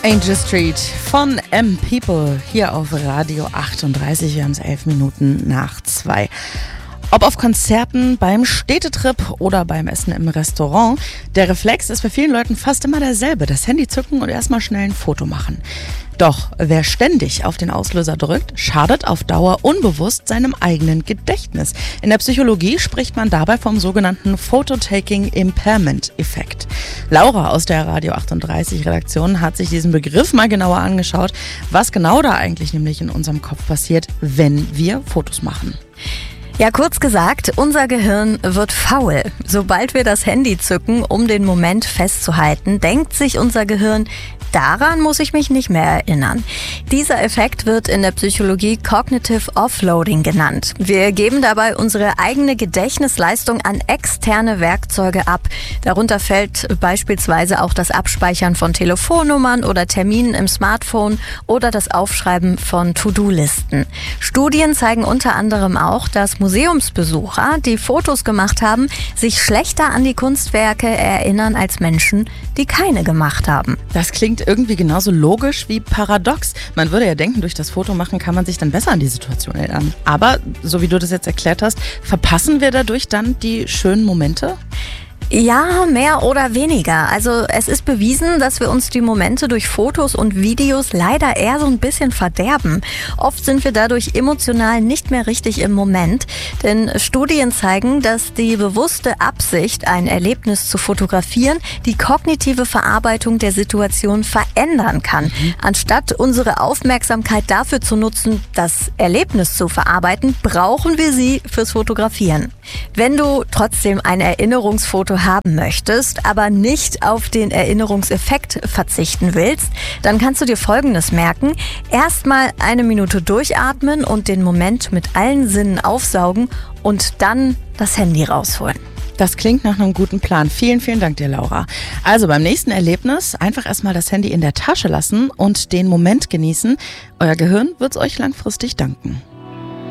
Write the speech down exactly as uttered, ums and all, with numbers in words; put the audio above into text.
Angel Street von M People hier auf Radio achtunddreißig. Wir haben es elf Minuten nach zwei. Ob auf Konzerten, beim Städtetrip oder beim Essen im Restaurant, der Reflex ist bei vielen Leuten fast immer derselbe. Das Handy zücken und erstmal schnell ein Foto machen. Doch wer ständig auf den Auslöser drückt, schadet auf Dauer unbewusst seinem eigenen Gedächtnis. In der Psychologie spricht man dabei vom sogenannten Photo-Taking-Impairment-Effekt. Laura aus der Radio achtunddreißig Redaktion hat sich diesen Begriff mal genauer angeschaut, was genau da eigentlich nämlich in unserem Kopf passiert, wenn wir Fotos machen. Ja, kurz gesagt, unser Gehirn wird faul. Sobald wir das Handy zücken, um den Moment festzuhalten, denkt sich unser Gehirn, daran muss ich mich nicht mehr erinnern. Dieser Effekt wird in der Psychologie Cognitive Offloading genannt. Wir geben dabei unsere eigene Gedächtnisleistung an externe Werkzeuge ab. Darunter fällt beispielsweise auch das Abspeichern von Telefonnummern oder Terminen im Smartphone oder das Aufschreiben von To-Do-Listen. Studien zeigen unter anderem auch, dass Museumsbesucher, die Fotos gemacht haben, sich schlechter an die Kunstwerke erinnern als Menschen, die keine gemacht haben. Das klingt irgendwie genauso logisch wie paradox. Man würde ja denken, durch das Foto machen kann man sich dann besser an die Situation erinnern. Aber, so wie du das jetzt erklärt hast, verpassen wir dadurch dann die schönen Momente? Ja, mehr oder weniger. Also es ist bewiesen, dass wir uns die Momente durch Fotos und Videos leider eher so ein bisschen verderben. Oft sind wir dadurch emotional nicht mehr richtig im Moment. Denn Studien zeigen, dass die bewusste Absicht, ein Erlebnis zu fotografieren, die kognitive Verarbeitung der Situation verändern kann. Mhm. Anstatt unsere Aufmerksamkeit dafür zu nutzen, das Erlebnis zu verarbeiten, brauchen wir sie fürs Fotografieren. Wenn du trotzdem ein Erinnerungsfoto haben möchtest, aber nicht auf den Erinnerungseffekt verzichten willst, dann kannst du dir Folgendes merken. Erstmal eine Minute durchatmen und den Moment mit allen Sinnen aufsaugen und dann das Handy rausholen. Das klingt nach einem guten Plan. Vielen, vielen Dank dir, Laura. Also beim nächsten Erlebnis einfach erstmal das Handy in der Tasche lassen und den Moment genießen. Euer Gehirn wird es euch langfristig danken.